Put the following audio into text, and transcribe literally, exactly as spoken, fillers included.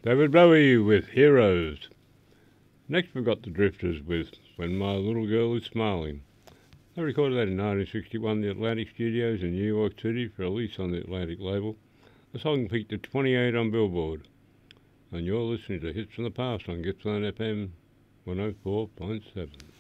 David Bowie with Heroes. Next we've got the Drifters with When My Little Girl Is Smiling. They recorded that in nineteen sixty-one in the Atlantic Studios in New York City for release on the Atlantic label. The song peaked at twenty-eight on Billboard. And you're listening to Hits from the Past on Gippsland F M one oh four point seven.